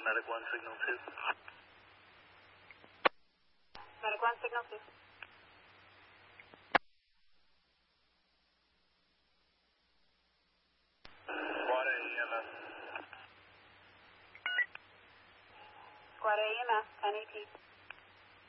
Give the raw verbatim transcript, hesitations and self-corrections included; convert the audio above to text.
Medic one, signal two. Medic one, signal two. Squad A, E M S. Squad A E M S, ten E P.